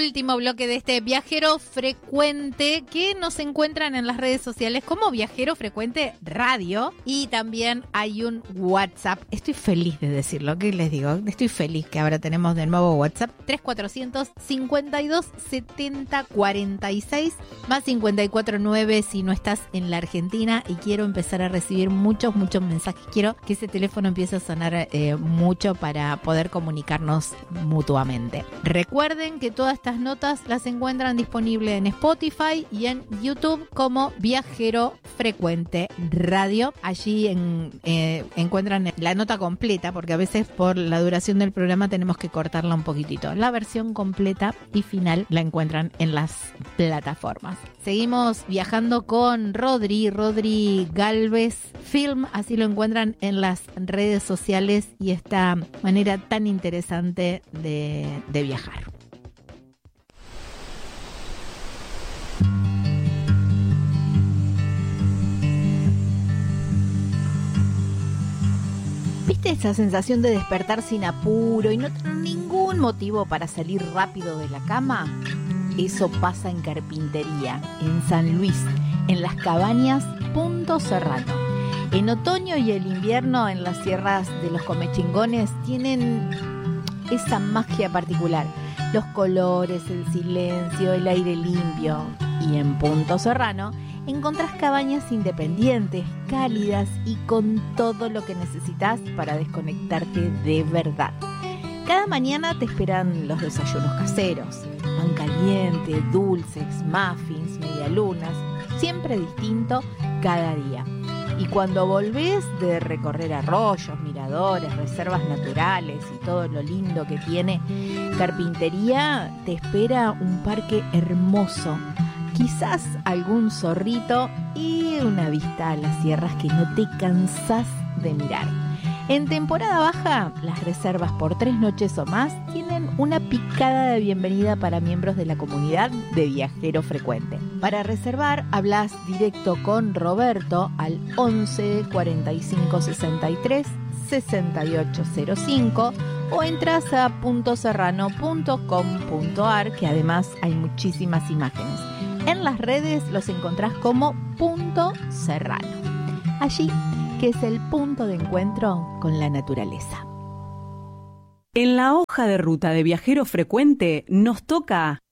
último bloque de este Viajero Frecuente, que nos encuentran en las redes sociales como Viajero Frecuente Radio, y también hay un WhatsApp. Estoy feliz de decirlo, ¿qué les digo? Estoy feliz que ahora tenemos de nuevo WhatsApp 3400 52 70 46 más 549 si no estás en la Argentina y quiero empezar a recibir muchos mensajes. Quiero que ese teléfono empiece a sonar mucho para poder comunicarnos mutuamente. Recuerden que todas estas notas las encuentran disponibles en Spotify y en YouTube como Viajero Frecuente Radio. Allí encuentran la nota completa, porque a veces por la duración del programa tenemos que cortarla un poquitito. La versión completa y final la encuentran en las plataformas. Seguimos viajando con Rodri Galvez Film, así lo encuentran en las redes sociales, y esta manera tan interesante de viajar. ¿Viste esa sensación de despertar sin apuro y no tener ningún motivo para salir rápido de la cama? Eso pasa en Carpintería, en San Luis, en las cabañas Punto Serrano. En otoño y el invierno en las sierras de los Comechingones tienen esa magia particular. Los colores, el silencio, el aire limpio. Y en Punto Serrano encontrás cabañas independientes, cálidas y con todo lo que necesitas para desconectarte de verdad. Cada mañana te esperan los desayunos caseros, pan caliente, dulces, muffins, medialunas, siempre distinto cada día. Y cuando volvés de recorrer arroyos, miradores, reservas naturales y todo lo lindo que tiene Carpintería, te espera un parque hermoso, quizás algún zorrito y una vista a las sierras que no te cansás de mirar. En temporada baja, las reservas por 3 noches o más tienen una picada de bienvenida para miembros de la comunidad de Viajero Frecuente. Para reservar, hablas directo con Roberto al 11 45 63 6805 o entras a puntoserrano.com.ar, que además hay muchísimas imágenes. En las redes los encontrás como Punto Serrano. Allí, que es el punto de encuentro con la naturaleza. En la hoja de ruta de Viajero Frecuente nos toca